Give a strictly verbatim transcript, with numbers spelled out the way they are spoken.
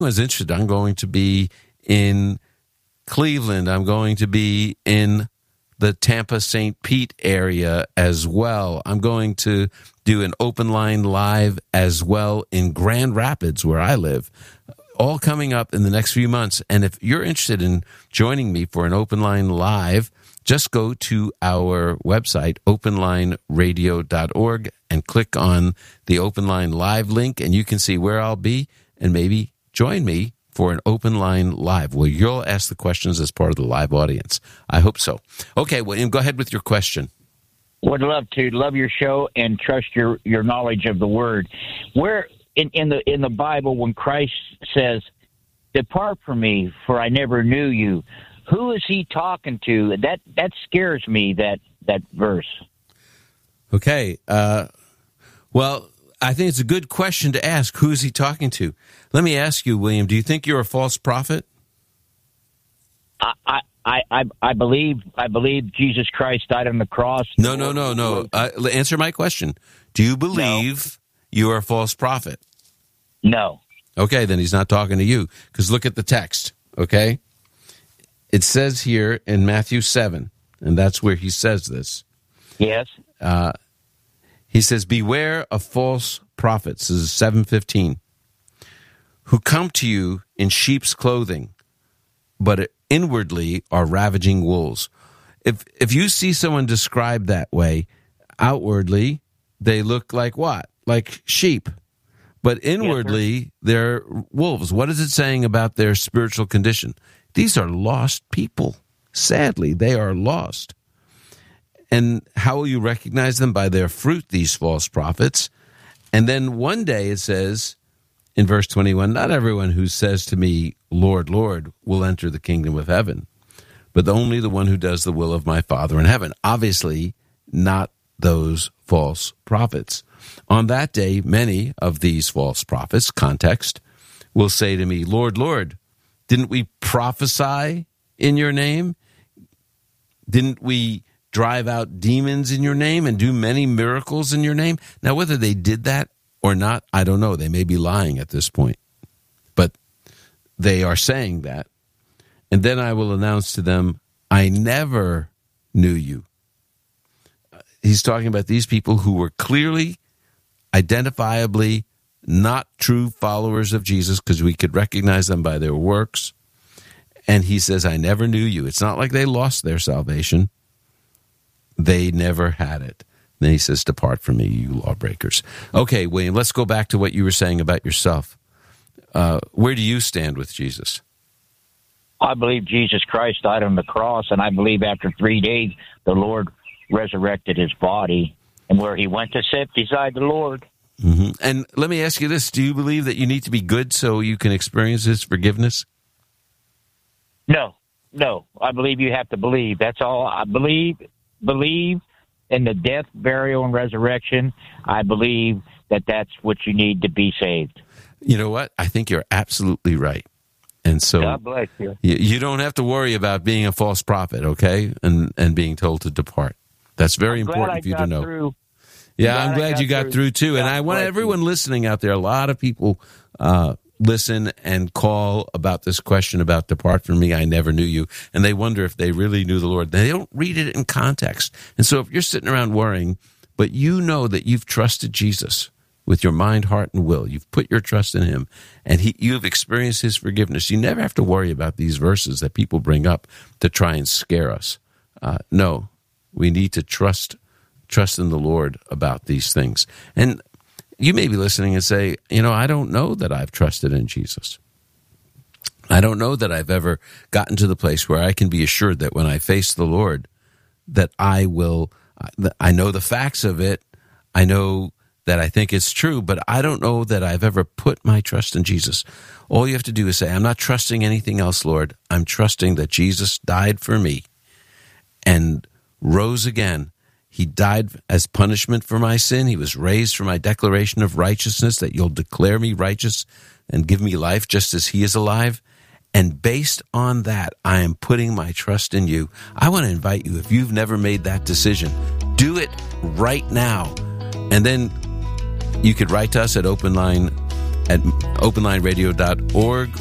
was interested, I'm going to be in Cleveland. I'm going to be in the Tampa Saint Pete area as well. I'm going to do an open line live as well in Grand Rapids, where I live, all coming up in the next few months. And if you're interested in joining me for an open line live, just go to our website, open line radio dot org, and click on the Open Line Live link, and you can see where I'll be, and maybe join me for an Open Line Live, where you'll ask the questions as part of the live audience. I hope so. Okay, William, go ahead with your question. Would love to. Love your show and trust your, your knowledge of the Word. Where in, in the in the Bible, when Christ says, "Depart from me, for I never knew you," who is he talking to? That that scares me, that, that verse. Okay. Uh, well, I think it's a good question to ask. Who is he talking to? Let me ask you, William, do you think you're a false prophet? I I, I, I believe I believe Jesus Christ died on the cross. No, no, no, no. Uh, answer my question. Do you believe no. you are a false prophet? No. Okay, then he's not talking to you, because look at the text, okay? It says here in Matthew seven, and that's where he says this. Yes. Uh, he says, "Beware of false prophets," this is seven fifteen, "who come to you in sheep's clothing, but inwardly are ravaging wolves." If if you see someone described that way, outwardly, they look like what? Like sheep. But inwardly, yes, they're wolves. What is it saying about their spiritual condition? These are lost people. Sadly, they are lost. And how will you recognize them? By their fruit, these false prophets. And then one day it says, in verse twenty-one, "Not everyone who says to me, 'Lord, Lord,' will enter the kingdom of heaven, but only the one who does the will of my Father in heaven." Obviously, not those false prophets. On that day, many of these false prophets, context, will say to me, "Lord, Lord, didn't we prophesy in your name? Didn't we drive out demons in your name and do many miracles in your name?" Now, whether they did that or not, I don't know. They may be lying at this point. But they are saying that. "And then I will announce to them, 'I never knew you.'" He's talking about these people who were clearly, identifiably not true followers of Jesus, because we could recognize them by their works. And he says, "I never knew you." It's not like they lost their salvation. They never had it. Then he says, "Depart from me, you lawbreakers." Okay, William, let's go back to what you were saying about yourself. Uh, where do you stand with Jesus? I believe Jesus Christ died on the cross, and I believe after three days the Lord resurrected his body, and where he went to sit beside the Lord. Mm-hmm. And let me ask you this. Do you believe that you need to be good so you can experience his forgiveness? No, no. I believe you have to believe. That's all. I believe, believe in the death, burial, and resurrection. I believe that that's what you need to be saved. You know what? I think you're absolutely right. And so God bless you. You, you don't have to worry about being a false prophet, okay, and, and being told to depart. That's very I'm important for you to know. Through. Yeah, glad I'm glad got you got through, through too. And God I want bless everyone you. listening out there, a lot of people uh, listen and call about this question about "Depart from me, I never knew you." And they wonder if they really knew the Lord. They don't read it in context. And so if you're sitting around worrying, but you know that you've trusted Jesus with your mind, heart, and will, you've put your trust in him, and he, you have experienced his forgiveness, you never have to worry about these verses that people bring up to try and scare us. Uh, no, we need to trust trust in the Lord about these things. And you may be listening and say, you know, I don't know that I've trusted in Jesus. I don't know that I've ever gotten to the place where I can be assured that when I face the Lord, that I will, I know the facts of it. I know that I think it's true, but I don't know that I've ever put my trust in Jesus. All you have to do is say, I'm not trusting anything else, Lord. I'm trusting that Jesus died for me and rose again. He died as punishment for my sin. He was raised for my declaration of righteousness, that you'll declare me righteous and give me life just as he is alive. And based on that, I am putting my trust in you. I want to invite you, if you've never made that decision, do it right now. And then you could write to us at open line at open line radio dot org